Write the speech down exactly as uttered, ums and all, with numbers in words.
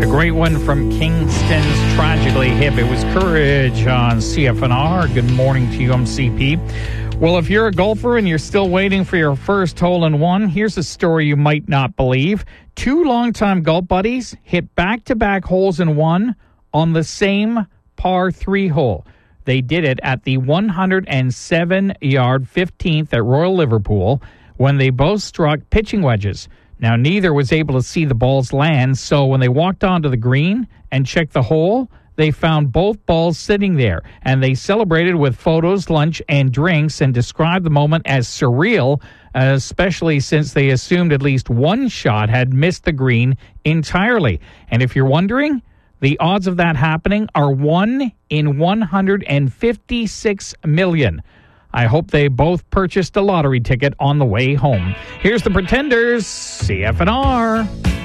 great one from Kingston's Tragically Hip. It was Courage on C F N R. Good morning to you, M C P. Well, if you're a golfer and you're still waiting for your first hole-in-one, here's a story you might not believe. Two longtime golf buddies hit back-to-back holes in one on the same par three hole. They did it at the one hundred seven yard fifteenth at Royal Liverpool when they both struck pitching wedges. Now, neither was able to see the balls land, so when they walked onto the green and checked the hole, they found both balls sitting there, and they celebrated with photos, lunch, and drinks, and described the moment as surreal, especially since they assumed at least one shot had missed the green entirely. And if you're wondering, the odds of that happening are one in one hundred fifty-six million. I hope they both purchased a lottery ticket on the way home. Here's the Pretenders, C F N R.